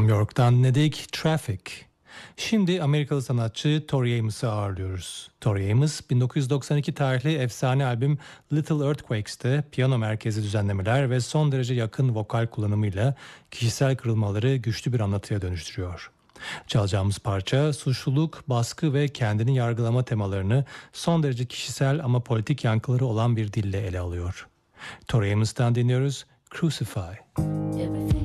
Tom York'tan dinledik Traffic. Şimdi Amerikalı sanatçı Tori Amos'u ağırlıyoruz. Tori Amos 1992 tarihli efsane albüm Little Earthquakes'te piyano merkezi düzenlemeler ve son derece yakın vokal kullanımıyla kişisel kırılmaları güçlü bir anlatıya dönüştürüyor. Çalacağımız parça suçluluk, baskı ve kendini yargılama temalarını son derece kişisel ama politik yankıları olan bir dille ele alıyor. Tori Amos'tan dinliyoruz Crucify.